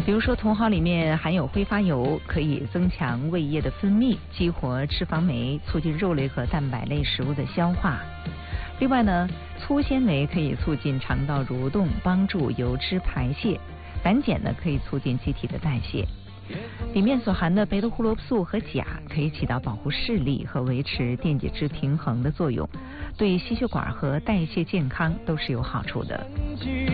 比如说茼蒿里面含有挥发油，可以增强胃液的分泌，激活脂肪酶，促进肉类和蛋白类食物的消化。另外呢，粗纤维可以促进肠道蠕动，帮助油脂排泄。胆碱呢，可以促进机体的代谢。里面所含的贝塔胡萝卜素和钾可以起到保护视力和维持电解质平衡的作用，对心血管和代谢健康都是有好处的。